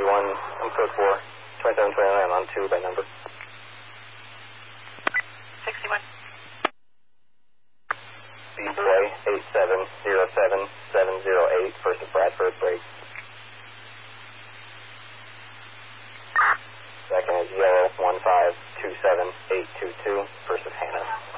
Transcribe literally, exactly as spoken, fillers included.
sixty-one, I'm code four, twenty-seven twenty-nine on two by number. sixty-one. B-boy, eight seven zero seven seven zero eight, first of Bradford, break. Second is yellow, one five two seven eight two two, first of Hannah.